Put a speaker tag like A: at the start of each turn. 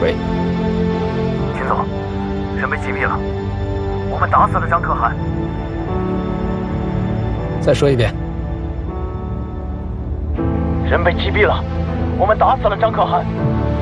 A: 喂，
B: 秦总，人被击毙了，我们打死了张可汗。
A: 再说一遍。
B: 人被击毙了，我们打死了张可汗。